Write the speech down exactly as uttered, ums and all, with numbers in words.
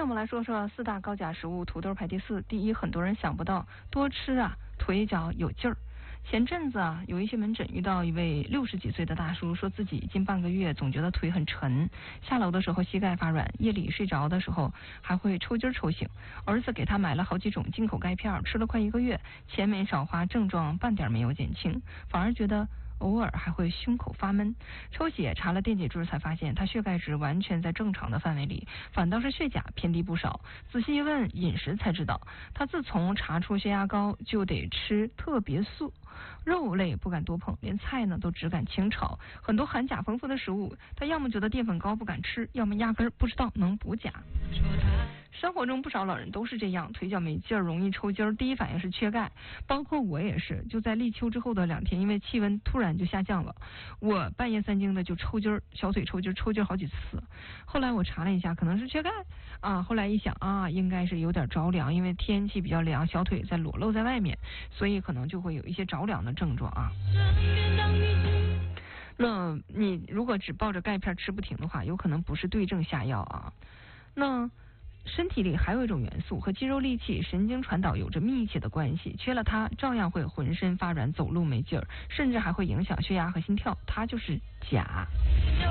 天我们来说说四大高钾食物，土豆排第四。第一，很多人想不到，多吃啊，腿脚有劲儿。前阵子啊，有一些门诊遇到一位六十几岁的大叔，说自己近半个月总觉得腿很沉，下楼的时候膝盖发软，夜里睡着的时候还会抽筋抽醒。儿子给他买了好几种进口钙片，吃了快一个月，钱没少花，症状半点没有减轻，反而觉得偶尔还会胸口发闷。抽血查了电解质才发现他血钙值完全在正常的范围里，反倒是血钾偏低不少。仔细一问饮食才知道，他自从查出血压高就得吃特别素，肉类不敢多碰，连菜呢都只敢清炒。很多含钾丰富的食物他要么觉得淀粉高不敢吃，要么压根儿不知道能补钾。生活中不少老人都是这样，腿脚没劲儿，容易抽筋儿，第一反应是缺钙，包括我也是。就在立秋之后的两天，因为气温突然就下降了，我半夜三更的就抽筋儿，小腿抽筋儿，抽筋儿好几次。后来我查了一下，可能是缺钙啊。后来一想啊，应该是有点着凉，因为天气比较凉，小腿在裸露在外面，所以可能就会有一些着凉的症状啊。那你如果只抱着钙片吃不停的话，有可能不是对症下药啊。那身体里还有一种元素和肌肉力气、神经传导有着密切的关系，缺了它照样会浑身发软、走路没劲儿，甚至还会影响血压和心跳，它就是钾。